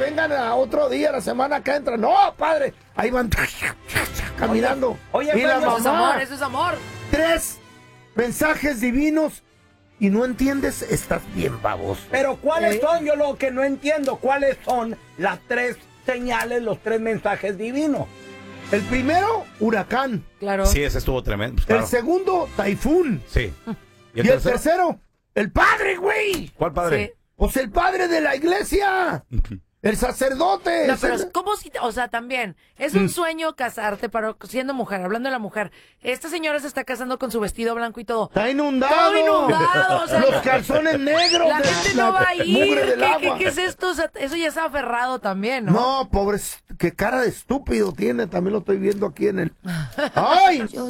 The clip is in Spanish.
vengan a otro día, la semana que entra. No, padre, ahí van caminando. Oye, y la eso es mamá, Eso es amor. 3 mensajes divinos y no entiendes, estás bien baboso. Pero ¿cuáles son? Yo lo que no entiendo, ¿cuáles son las 3 señales, los 3 mensajes divinos? El primero, huracán. Claro. Sí, ese estuvo tremendo. Pues, claro. El segundo, taifún. Sí. Y el tercero, el padre, güey. ¿Cuál padre? Sí. Pues el padre de la iglesia. El sacerdote. No, pero ¿cómo si, o sea, también, es un sueño casarte, pero siendo mujer, hablando de la mujer. Esta señora se está casando con su vestido blanco y todo. Está inundado. Todo inundado, o sea, los calzones negros. La gente no va a ir. Mugre del agua. ¿Qué es esto? O sea, eso ya está aferrado también, ¿no? No, pobre, qué cara de estúpido tiene. También lo estoy viendo aquí en el... ¡Ay!